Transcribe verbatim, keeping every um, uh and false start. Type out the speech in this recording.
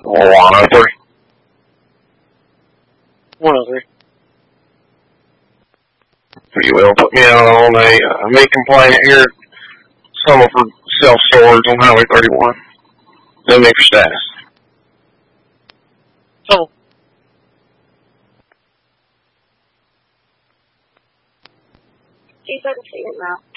one oh three. one oh three. If you will, put me out on a uh, me complaint here. Someone for self-storage on Highway thirty-one. Then me for status. So. G seventeen now.